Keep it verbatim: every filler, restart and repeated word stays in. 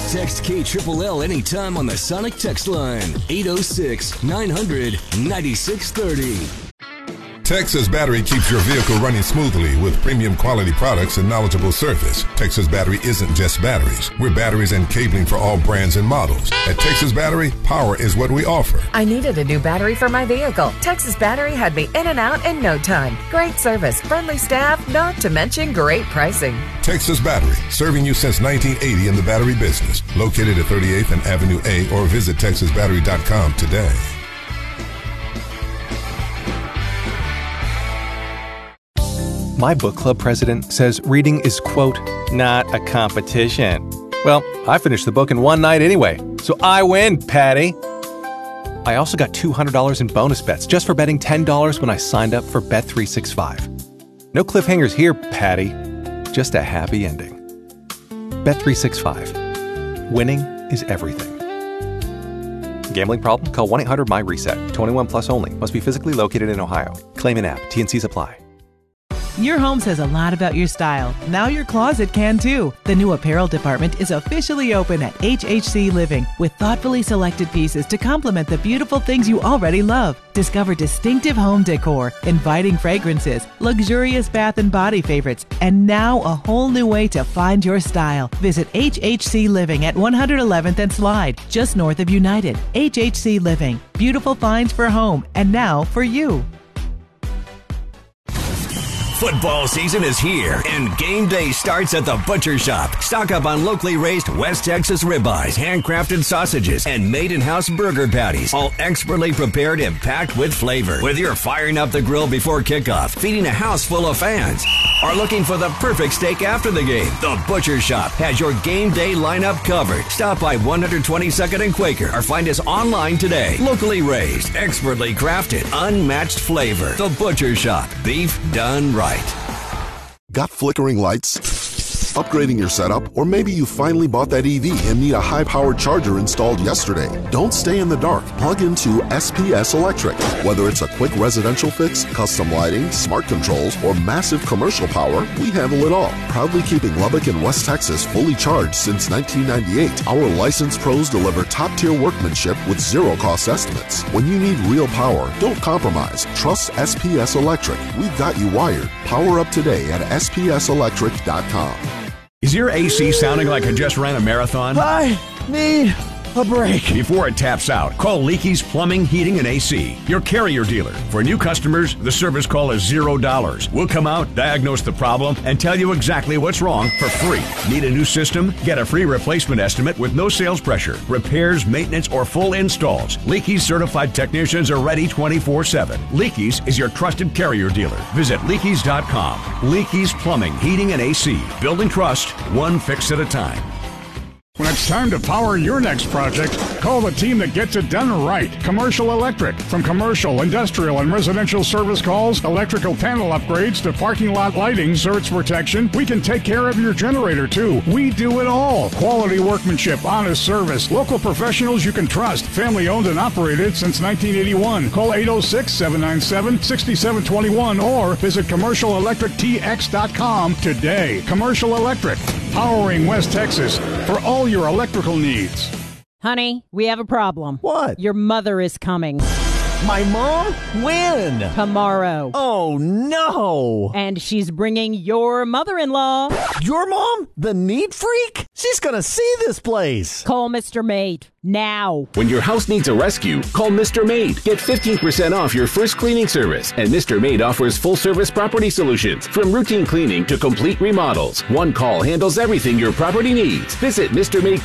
Text K L L anytime on the Sonic text line, eight oh six, nine hundred, ninety-six thirty. Texas Battery keeps your vehicle running smoothly with premium quality products and knowledgeable service. Texas Battery isn't just batteries. We're batteries and cabling for all brands and models. At Texas Battery, power is what we offer. I needed a new battery for my vehicle. Texas Battery had me in and out in no time. Great service, friendly staff, not to mention great pricing. Texas Battery, serving you since nineteen eighty in the battery business. Located at thirty-eighth and Avenue A or visit texas battery dot com today. My book club president says reading is, quote, not a competition. Well, I finished the book in one night anyway, so I win, Patty. I also got two hundred dollars in bonus bets just for betting ten dollars when I signed up for Bet three sixty-five. No cliffhangers here, Patty. Just a happy ending. Bet three sixty-five. Winning is everything. Gambling problem? Call one eight hundred M Y reset. twenty-one plus only. Must be physically located in Ohio. Claim in app. T N Cs apply. Your home says a lot about your style. Now your closet can too. The new apparel department is officially open at H H C Living with thoughtfully selected pieces to complement the beautiful things you already love. Discover distinctive home decor, inviting fragrances, luxurious bath and body favorites, and now a whole new way to find your style. Visit H H C Living at one eleventh and Slide, just north of United. H H C Living. Beautiful finds for home, and now for you. Football season is here, and game day starts at the Butcher Shop. Stock up on locally raised West Texas ribeyes, handcrafted sausages, and made-in-house burger patties, all expertly prepared and packed with flavor. Whether you're firing up the grill before kickoff, feeding a house full of fans, or looking for the perfect steak after the game, the Butcher Shop has your game day lineup covered. Stop by one twenty-second and Quaker, or find us online today. Locally raised, expertly crafted, unmatched flavor. The Butcher Shop. Beef done right. Got flickering lights? Upgrading your setup? Or maybe you finally bought that E V and need a high-powered charger installed yesterday. Don't stay in the dark. Plug into S P S Electric. Whether it's a quick residential fix, custom lighting, smart controls, or massive commercial power, we handle it all. Proudly keeping Lubbock and West Texas fully charged since nineteen ninety-eight. Our licensed pros deliver top-tier workmanship with zero-cost estimates. When you need real power, don't compromise. Trust S P S Electric. We've got you wired. Power up today at S P S electric dot com. Is your A C sounding like it just ran a marathon? I need a break. Before it taps out, call Leakey's Plumbing, Heating, and A C, your Carrier dealer. For new customers, the service call is zero dollars. We'll come out, diagnose the problem, and tell you exactly what's wrong for free. Need a new system? Get a free replacement estimate with no sales pressure. Repairs, maintenance, or full installs. Leakey's certified technicians are ready twenty-four seven. Leakey's is your trusted Carrier dealer. Visit Leakey's dot com. Leakey's Plumbing, Heating, and A C. Building trust, one fix at a time. When it's time to power your next project, call the team that gets it done right. Commercial Electric. From commercial, industrial, and residential service calls, electrical panel upgrades, to parking lot lighting, surge protection, we can take care of your generator too. We do it all. Quality workmanship, honest service, local professionals you can trust. Family owned and operated since nineteen eighty-one. Call eight oh six, seven nine seven, six seven two one or visit commercial electric t x dot com today. Commercial Electric, powering West Texas for all your electrical needs. Honey, we have a problem. What? Your mother is coming. My mom? When? Tomorrow. Oh, no. And she's bringing your mother-in-law. Your mom? The neat freak? She's gonna see this place. Call Mister Maid now. When your house needs a rescue, call Mister Maid. Get fifteen percent off your first cleaning service. And Mister Maid offers full-service property solutions, from routine cleaning to complete remodels. One call handles everything your property needs. Visit Mister Maid